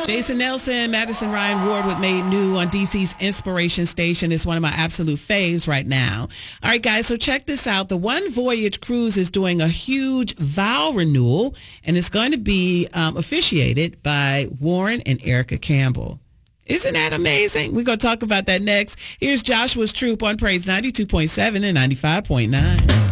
Jason Nelson, Madison Ryan Ward with Made New on DC's Inspiration Station is one of my absolute faves right now. All right, guys, so check this out. The One Voyage Cruise is doing a huge vow renewal, and it's going to be officiated by Warren and Erica Campbell. Isn't that amazing? We're going to talk about that next. Here's Joshua's Troop on Praise 92.7 and 95.9.